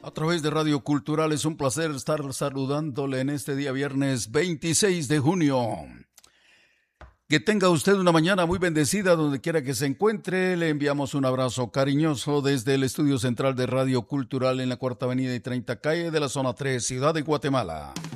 A través de Radio Cultural es un placer estar saludándole en este día viernes 26 de junio. Que tenga usted una mañana muy bendecida donde quiera que se encuentre. Le enviamos un abrazo cariñoso desde el estudio central de Radio Cultural en la Cuarta Avenida y 30 Calle de la Zona 3, Ciudad de Guatemala.